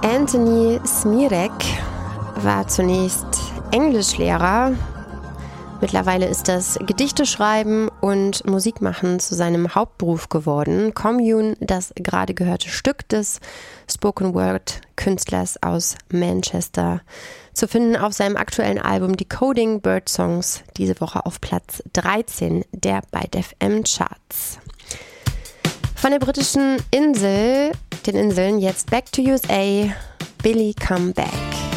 Anthony Smirek war zunächst Englischlehrer. Mittlerweile ist das Gedichteschreiben und Musikmachen zu seinem Hauptberuf geworden. Commune, das gerade gehörte Stück des Spoken-Word-Künstlers aus Manchester, zu finden auf seinem aktuellen Album Decoding Bird Songs, diese Woche auf Platz 13 der Byte FM Charts. Von der britischen Insel, den Inseln, jetzt Back to USA, Billy Come Back.